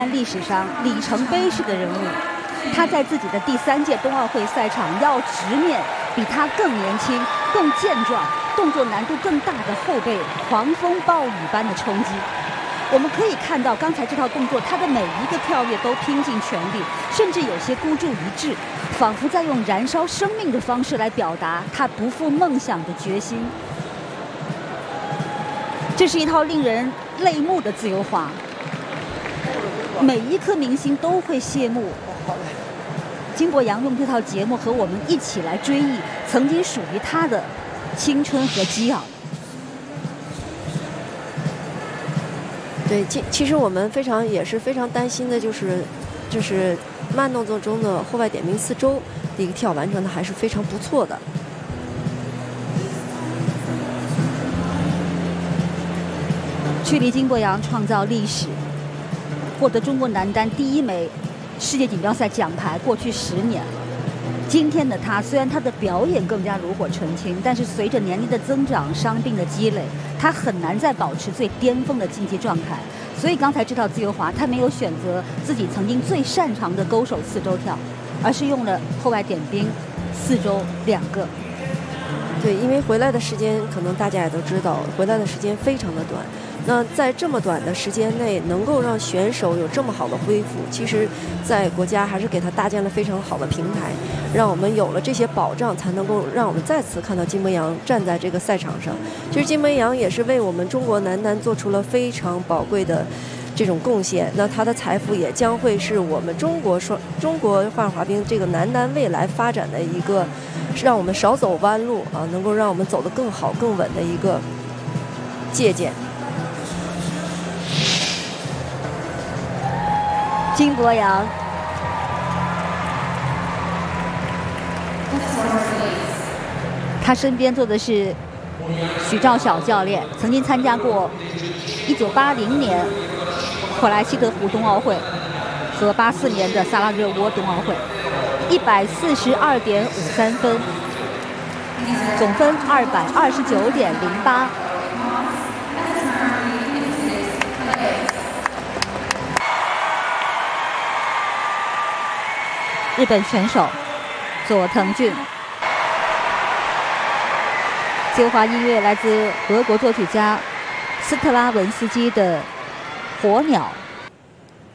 历史上里程碑式的人物，他在自己的第3届冬奥会赛场要直面比他更年轻、更健壮、动作难度更大的后辈狂风暴雨般的冲击。我们可以看到，刚才这套动作，他的每一个跳跃都拼尽全力，甚至有些孤注一掷，仿佛在用燃烧生命的方式来表达他不负梦想的决心。这是一套令人泪目的自由滑，每一颗明星都会谢幕。金博洋用这套节目和我们一起来追忆曾经属于他的青春和激昂。 对，其实我们也是非常担心的，就是慢动作中的后外点冰4周的一个跳完成的还是非常不错的。 距离金博洋创造历史，获得中国男单第1枚世界锦标赛奖牌，过去10年了。今天的他，虽然他的表演更加炉火纯青，但是随着年龄的增长、伤病的积累，他很难再保持最巅峰的竞技状态。所以刚才这套自由滑，他没有选择自己曾经最擅长的勾手4周跳，而是用了后外点冰4周2个。 对，因为回来的时间可能大家也都知道，回来的时间非常的短。那在这么短的时间内，能够让选手有这么好的恢复，其实在国家还是给他搭建了非常好的平台，让我们有了这些保障，才能够让我们再次看到金博洋站在这个赛场上。其实金博洋也是为我们中国男单做出了非常宝贵的这种贡献，那他的财富也将会是我们中国花样滑冰这个男单未来发展的一个，是让我们少走弯路啊，能够让我们走得更好更稳的一个借鉴。 金博洋，他身边坐的是许兆晓教练，曾经参加过1980年克莱西德湖冬奥会和84年的萨拉热窝冬奥会，142.53分，总分229.08。日本选手佐藤俊，自由滑音乐来自俄国作曲家斯特拉文斯基的《火鸟》。